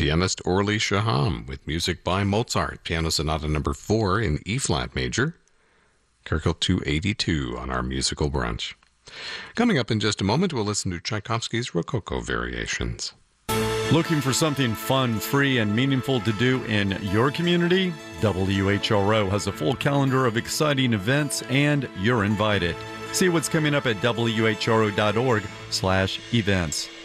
Pianist Orly Shaham with music by Mozart, Piano Sonata number 4 in E-flat major. Kerkel 282 on our musical brunch. Coming up in just a moment, we'll listen to Tchaikovsky's Rococo Variations. Looking for something fun, free, and meaningful to do in your community? WHRO has a full calendar of exciting events, and you're invited. See what's coming up at whro.org/events.